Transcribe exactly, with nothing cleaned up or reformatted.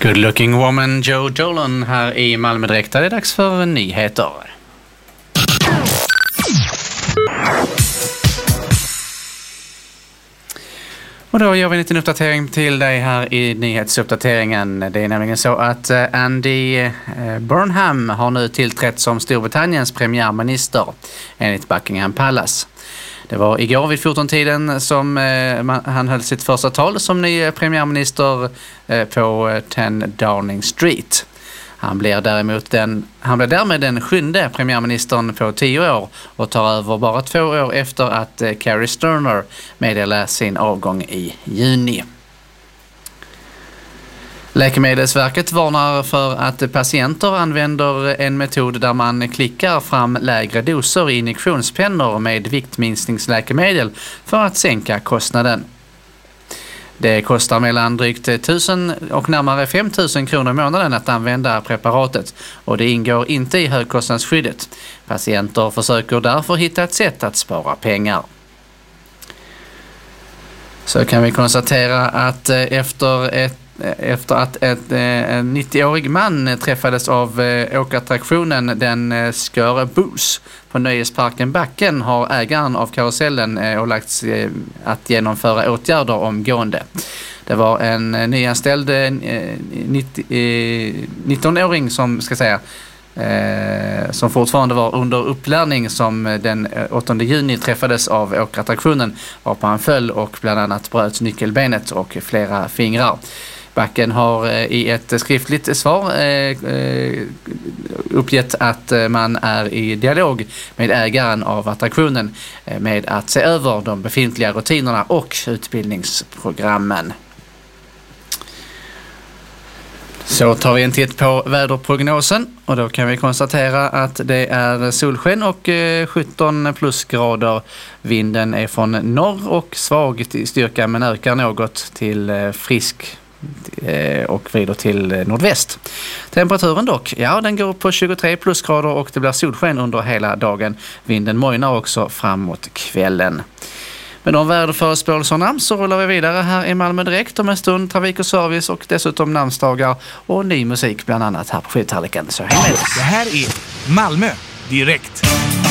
Good looking woman Joe Dolan här i Malmö Direkt. Det är dags för nyheter. Och då gör vi en liten uppdatering till dig här i nyhetsuppdateringen. Det är nämligen så att Andy Burnham har nu tillträtt som Storbritanniens premiärminister enligt Buckingham Palace. Det var igår vid fjorton-tiden som eh, man, han höll sitt första tal som ny premiärminister eh, på tio Downing Street. Han blir däremot den, han blir därmed den sjunde premiärministern på tio år och tar över bara två år efter att eh, Keir Starmer meddelade sin avgång i juni. Läkemedelsverket varnar för att patienter använder en metod där man klickar fram lägre doser i injektionspennor med viktminskningsläkemedel för att sänka kostnaden. Det kostar mellan drygt tusen och närmare fem tusen kronor i månaden att använda preparatet och det ingår inte i högkostnadsskyddet. Patienter försöker därför hitta ett sätt att spara pengar. Så kan vi konstatera att efter ett Efter att ett, en nittioårig man träffades av åkattraktionen den Skör Bus på nöjesparken Backen har ägaren av karusellen ålagts att genomföra åtgärder omgående. Det var en nyanställd nittonåring som ska säga som fortfarande var under upplärning som den åttonde juni träffades av åkattraktionen varpå han föll och bland annat bröt nyckelbenet och flera fingrar. Backen har i ett skriftligt svar uppgett att man är i dialog med ägaren av attraktionen med att se över de befintliga rutinerna och utbildningsprogrammen. Så tar vi en titt på väderprognosen och då kan vi konstatera att det är solsken och sjutton plusgrader. Vinden är från norr och svag i styrka men ökar något till frisk och vrider till nordväst. Temperaturen dock, ja den går upp på tjugotre plusgrader och det blir solsken under hela dagen. Vinden mojnar också framåt kvällen. Med de väderförespåelserna så rullar vi vidare här i Malmö Direkt om en stund trafik och service och dessutom namnsdagar och ny musik bland annat här på Skidtallriken. Så häng med oss. Det här är Malmö Direkt.